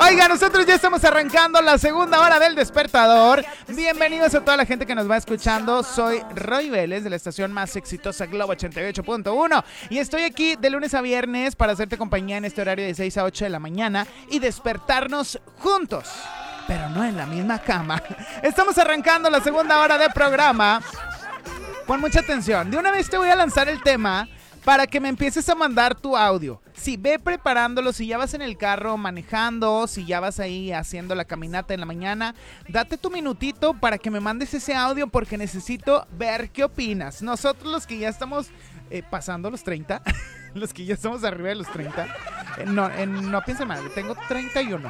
Oiga, nosotros ya estamos arrancando la segunda hora del Despertador. Bienvenidos a toda la gente que nos va escuchando. Soy Roy Vélez de la estación más exitosa Globo 88.1 y estoy aquí de lunes a viernes para hacerte compañía en este horario de 6 a 8 de la mañana y despertarnos juntos, pero no en la misma cama. Estamos arrancando la segunda hora del programa. Pon mucha atención. De una vez te voy a lanzar el tema para que me empieces a mandar tu audio. Sí, ve preparándolo, si ya vas en el carro manejando, si ya vas ahí haciendo la caminata en la mañana, date tu minutito para que me mandes ese audio porque necesito ver qué opinas. Nosotros los que ya estamos pasando los 30, los que ya estamos arriba de los 30, no piensen mal, tengo 31.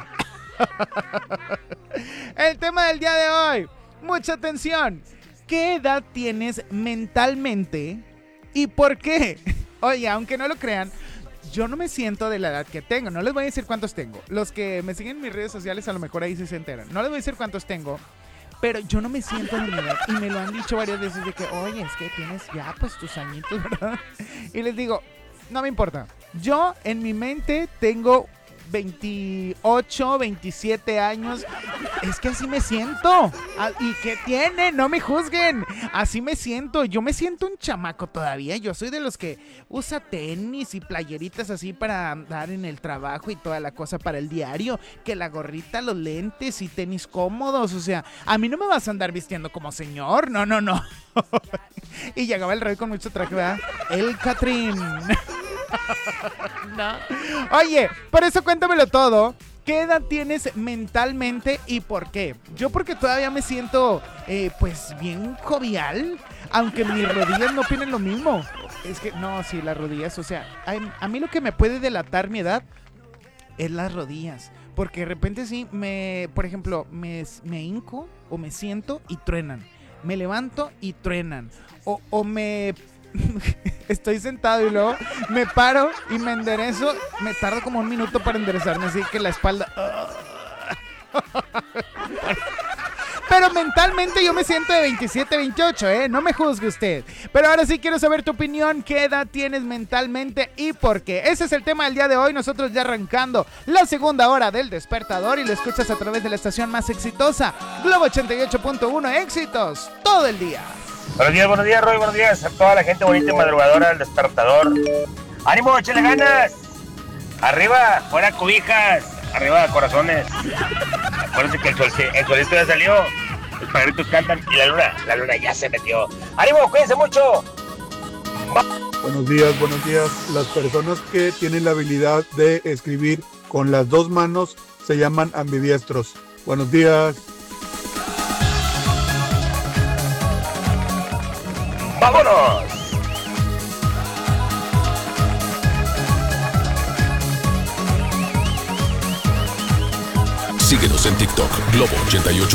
El tema del día de hoy, mucha atención. ¿Qué edad tienes mentalmente y por qué? Oye, aunque no lo crean, yo no me siento de la edad que tengo. No les voy a decir cuántos tengo. Los que me siguen en mis redes sociales a lo mejor ahí sí se enteran. No les voy a decir cuántos tengo, pero yo no me siento de mi edad. Y me lo han dicho varias veces de que, oye, es que tienes ya pues tus añitos, ¿verdad? Y les digo, no me importa. Yo en mi mente tengo 28, 27 años. Es que así me siento. ¿Y qué tiene? No me juzguen. Así me siento. Yo me siento un chamaco todavía. Yo soy de los que usa tenis y playeritas así para andar en el trabajo y toda la cosa para el diario. Que la gorrita, los lentes y tenis cómodos. O sea, a mí no me vas a andar vistiendo como señor. No. Y llegaba el rey con mucho traje, ¿verdad? El Catrín. No. Oye, por eso cuéntamelo todo. ¿Qué edad tienes mentalmente y por qué? Yo porque todavía me siento pues bien jovial, aunque mis rodillas no opinen lo mismo. Es que no, sí, las rodillas, o sea, a mí lo que me puede delatar mi edad es las rodillas, porque de repente sí, por ejemplo, me hinco o me siento y truenan, me levanto y truenan, o me estoy sentado y luego me paro y me enderezo. Me tardo como un minuto para enderezarme, así que la espalda. Pero mentalmente yo me siento de 27, 28, no me juzgue usted. Pero ahora sí quiero saber tu opinión. ¿Qué edad tienes mentalmente y por qué? Ese es el tema del día de hoy. Nosotros ya arrancando la segunda hora del Despertador y lo escuchas a través de la estación más exitosa, Globo 88.1, éxitos todo el día. Buenos días, Roy, buenos días a toda la gente bonita y madrugadora del Despertador. ¡Ánimo, échale ganas! Arriba, fuera cobijas, arriba corazones. Acuérdense que el solito ya salió, los pajaritos cantan y la luna ya se metió. ¡Ánimo, cuídense mucho! Buenos días. Las personas que tienen la habilidad de escribir con las dos manos se llaman ambidiestros. Buenos días. ¡Vámonos! Síguenos en TikTok, Globo 88.1.